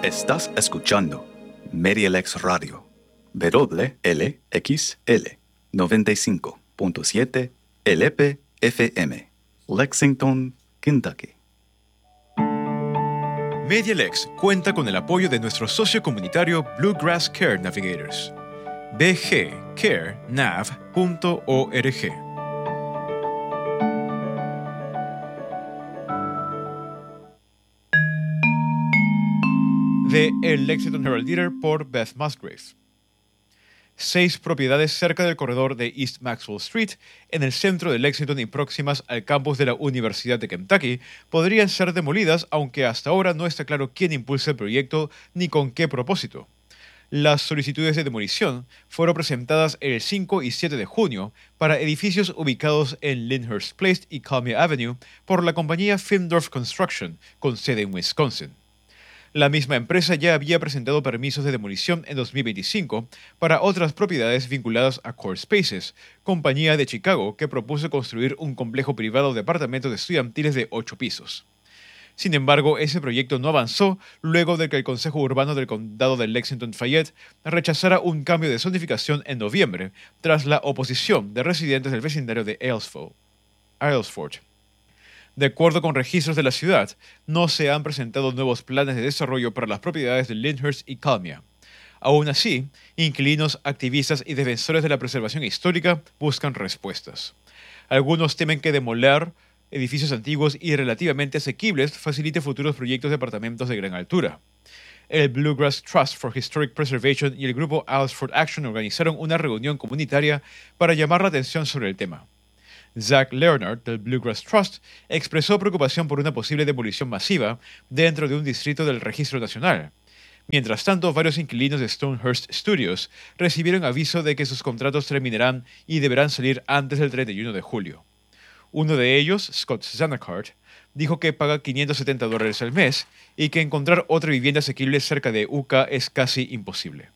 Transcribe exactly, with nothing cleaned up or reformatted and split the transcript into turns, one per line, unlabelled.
Estás escuchando MediaLex Radio, W L X L noventa y cinco punto siete L P F M, Lexington, Kentucky.
MediaLex cuenta con el apoyo de nuestro socio comunitario Bluegrass Care Navigators. b g care nav punto org. De El Lexington Herald Leader por Beth Musgrave. Seis propiedades cerca del corredor de East Maxwell Street, en el centro de Lexington y próximas al campus de la Universidad de Kentucky, podrían ser demolidas, aunque hasta ahora no está claro quién impulsa el proyecto ni con qué propósito. Las solicitudes de demolición fueron presentadas el cinco y siete de junio para edificios ubicados en Lyndhurst Place y Kalmia Avenue por la compañía Findorf Construction, con sede en Wisconsin. La misma empresa ya había presentado permisos de demolición en dos mil veinticinco para otras propiedades vinculadas a Core Spaces, compañía de Chicago que propuso construir un complejo privado de apartamentos estudiantiles de ocho pisos. Sin embargo, ese proyecto no avanzó luego de que el Consejo Urbano del Condado de Lexington-Fayette rechazara un cambio de zonificación en noviembre, tras la oposición de residentes del vecindario de Aylesford. De acuerdo con registros de la ciudad, no se han presentado nuevos planes de desarrollo para las propiedades de Lyndhurst y Kalmia. Aún así, inquilinos, activistas y defensores de la preservación histórica buscan respuestas. Algunos temen que demoler edificios antiguos y relativamente asequibles facilite futuros proyectos de apartamentos de gran altura. El Bluegrass Trust for Historic Preservation y el grupo Aylesford Action organizaron una reunión comunitaria para llamar la atención sobre el tema. Zach Leonard, del Bluegrass Trust, expresó preocupación por una posible demolición masiva dentro de un distrito del Registro Nacional. Mientras tanto, varios inquilinos de Stonehurst Studios recibieron aviso de que sus contratos terminarán y deberán salir antes del treinta y uno de julio. Uno de ellos, Scott Zanacart, dijo que paga quinientos setenta dólares al mes y que encontrar otra vivienda asequible cerca de U C A es casi imposible.